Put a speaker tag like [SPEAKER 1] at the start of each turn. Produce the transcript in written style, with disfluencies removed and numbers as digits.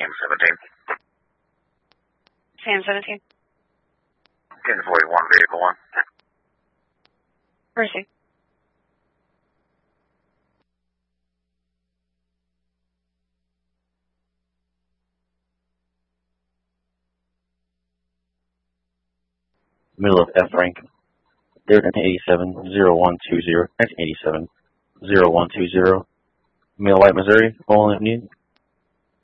[SPEAKER 1] SAM-17.
[SPEAKER 2] SAM-17.
[SPEAKER 1] 1041, vehicle 1.
[SPEAKER 2] Mercy.
[SPEAKER 3] Middle of F rank. They're at 87-0120. That's 87-0120. Mill White, Missouri. All in need.